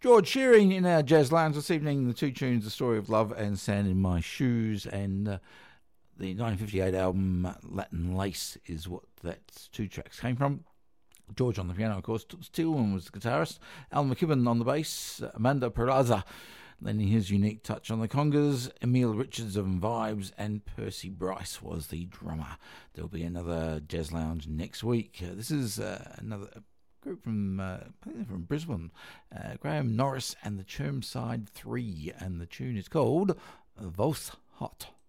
George Shearing in our Jazz Lounge this evening. The two tunes, The Story of Love and Sand in My Shoes, and the 1958 album Latin Lace is what that two tracks came from. George on the piano, of course. Tillman was the guitarist. Al McKibben on the bass. Amanda Peraza lending his unique touch on the congas. Emil Richards on vibes, and Percy Bryce was the drummer. There'll be another Jazz Lounge next week. This is another group from Brisbane, Graham Norris and the Chermside 3, and the tune is called Vos Hot.